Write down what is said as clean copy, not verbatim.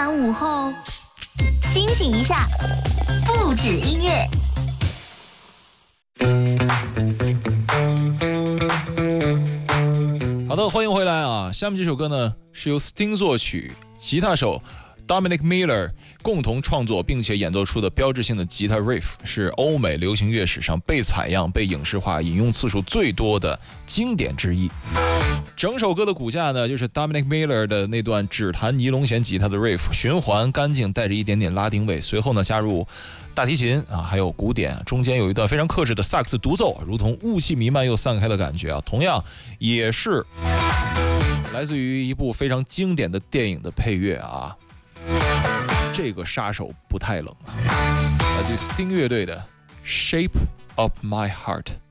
晚午后，清醒一下，不止音乐。 好的，欢迎回来啊！下面这首歌呢是由 Sting 作曲，吉他手 Dominic Miller 共同创作并且演奏出的标志性的吉他 riff， 是欧美流行乐史上被采样、被影视化、引用次数最多的经典之一。整首歌的骨架呢，就是 Dominic Miller 的那段只弹尼龙弦吉他的 riff， 循环干净，带着一点点拉丁味。随后呢，加入大提琴啊，还有鼓点，中间有一段非常克制的萨克斯独奏，如同雾气弥漫又散开的感觉啊。同样也是来自于一部非常经典的电影的配乐啊。这个杀手不太冷啊，来自于 Sting 乐队的 Shape of My Heart。